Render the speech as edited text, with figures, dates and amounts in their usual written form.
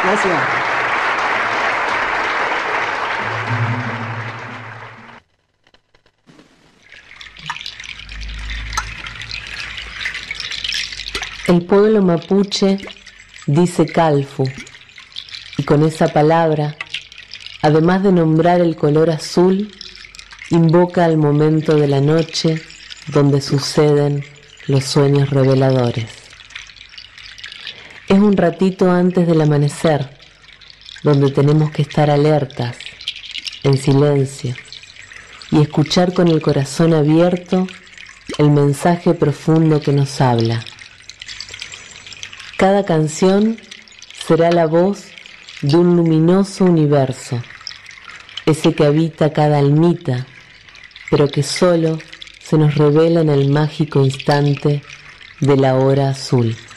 Gracias. El pueblo mapuche dice calfu, y con esa palabra, además de nombrar el color azul, invoca al momento de la noche donde suceden los sueños reveladores. Es un ratito antes del amanecer, donde tenemos que estar alertas, en silencio, y escuchar con el corazón abierto el mensaje profundo que nos habla. Cada canción será la voz de un luminoso universo, ese que habita cada almita, pero que solo se nos revela en el mágico instante de la hora azul.